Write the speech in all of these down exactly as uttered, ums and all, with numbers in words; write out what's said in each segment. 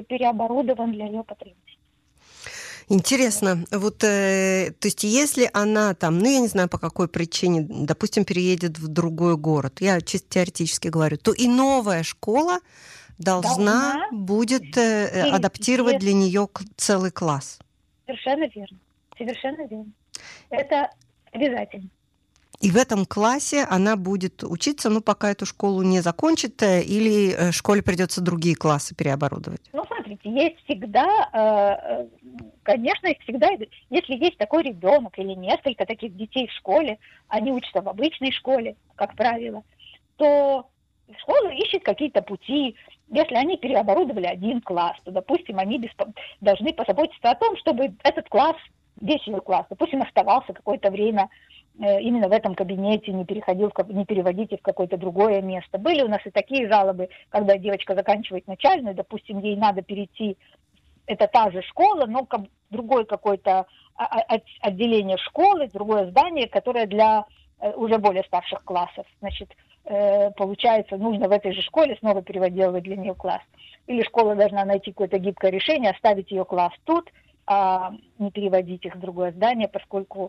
переоборудован для ее потребностей. Интересно. Вот, э, то есть, если она там, ну, я не знаю, по какой причине, допустим, переедет в другой город, я чисто теоретически говорю, то и новая школа должна, должна будет э, адаптировать перейти. для нее целый класс. Совершенно верно. Совершенно верно. Это обязательно. И в этом классе она будет учиться, ну, пока эту школу не закончит, или школе придется другие классы переоборудовать? Ну, смотрите, есть всегда, конечно, всегда, если есть такой ребенок или несколько таких детей в школе, они учатся в обычной школе, как правило, то школа ищет какие-то пути. Если они переоборудовали один класс, то, допустим, они беспо... должны позаботиться о том, чтобы этот класс, весь ее класс, допустим, оставался какое-то время именно в этом кабинете, не переходил, не переводите в какое-то другое место. Были у нас и такие жалобы, когда девочка заканчивает начальную, допустим, ей надо перейти, это та же школа, но другое какое-то отделение школы, другое здание, которое для уже более старших классов. Значит, получается, нужно в этой же школе снова переводелывать для нее класс. Или школа должна найти какое-то гибкое решение, оставить ее класс тут, а не переводить их в другое здание, поскольку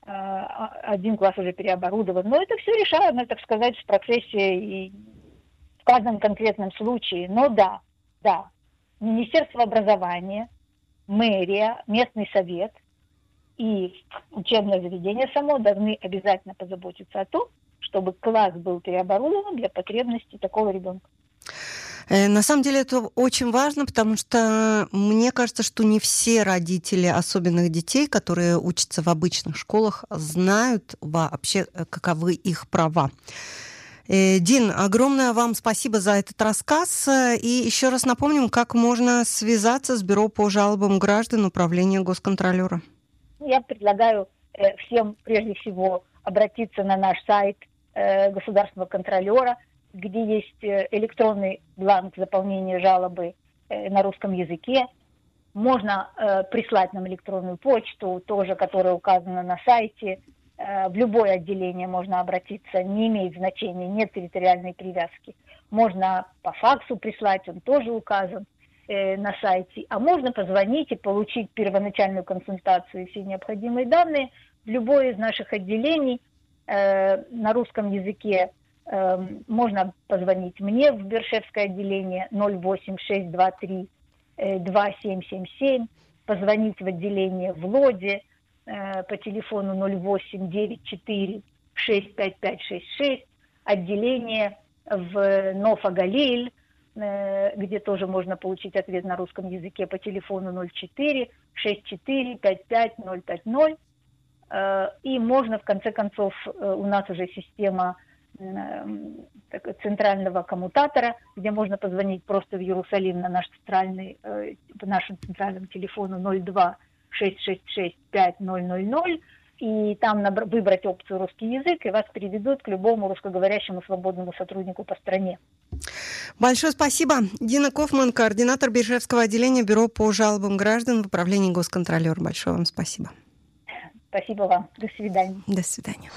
один класс уже переоборудован. Но это все решаемо, так сказать, в процессе и в каждом конкретном случае. Но да, да, Министерство образования, мэрия, местный совет и учебное заведение само должны обязательно позаботиться о том, чтобы класс был переоборудован для потребностей такого ребенка. На самом деле это очень важно, потому что мне кажется, что не все родители особенных детей, которые учатся в обычных школах, знают вообще, каковы их права. Дин, огромное вам спасибо за этот рассказ. И еще раз напомним, как можно связаться с Бюро по жалобам граждан Управления госконтролера. Я предлагаю всем прежде всего обратиться на наш сайт государственного контролера, где есть электронный бланк заполнения жалобы на русском языке. Можно э, прислать нам электронную почту, тоже, которая указана на сайте. Э, в любое отделение можно обратиться, не имеет значения, нет территориальной привязки. Можно по факсу прислать, он тоже указан э, на сайте. А можно позвонить и получить первоначальную консультацию и все необходимые данные в любое из наших отделений э, на русском языке. Можно позвонить мне в Бершевское отделение ноль восемь шесть два три два семь семь семь, позвонить в отделение в Лоде по телефону ноль восемь девять четыре шесть пять пять шесть шесть, отделение в Нофа-Галиль, где тоже можно получить ответ на русском языке по телефону ноль четыре шесть четыре пять пять ноль пять ноль. И можно, в конце концов, у нас уже система центрального коммутатора, где можно позвонить просто в Иерусалим на наш центральный, по нашему центральному телефону ноль два шесть шесть шесть пять ноль ноль ноль, и там выбрать опцию «Русский язык», и вас переведут к любому русскоговорящему свободному сотруднику по стране. Большое спасибо. Дина Кофман, координатор Бершевского отделения Бюро по жалобам граждан в Управлении госконтролера. Большое вам спасибо. Спасибо вам. До свидания. До свидания.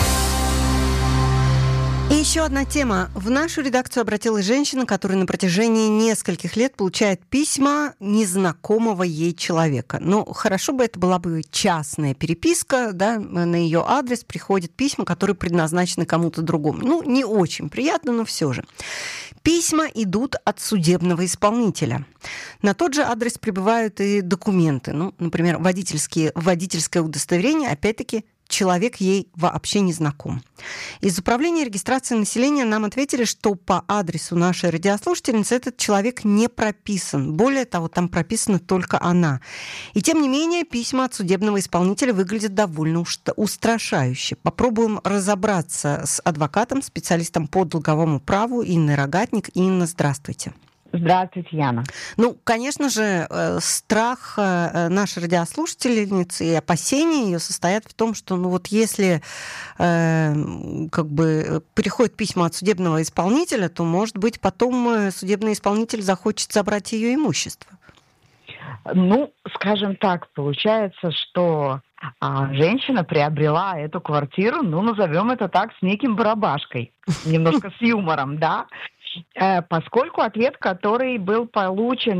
И еще одна тема. В нашу редакцию обратилась женщина, которая на протяжении нескольких лет получает письма незнакомого ей человека. Ну, хорошо бы это была бы частная переписка, да, на ее адрес приходят письма, которые предназначены кому-то другому. Ну, не очень приятно, но все же. Письма идут от судебного исполнителя. На тот же адрес прибывают и документы. Ну, например, водительские, водительское удостоверение, опять-таки, человек ей вообще не знаком. Из Управления регистрации населения нам ответили, что по адресу нашей радиослушательницы этот человек не прописан. Более того, там прописана только она. И тем не менее, письма от судебного исполнителя выглядят довольно устрашающе. Попробуем разобраться с адвокатом, специалистом по долговому праву Инной Рогатник. Инна, здравствуйте. Здравствуйте, Яна. Ну, конечно же, страх нашей радиослушательницы и опасения ее состоят в том, что, ну вот если э, как бы приходят письма от судебного исполнителя, то, может быть, потом судебный исполнитель захочет забрать ее имущество. Ну, скажем так, получается, что а, женщина приобрела эту квартиру, ну, назовем это так, с неким барабашкой, немножко с юмором, да, поскольку ответ, который был получен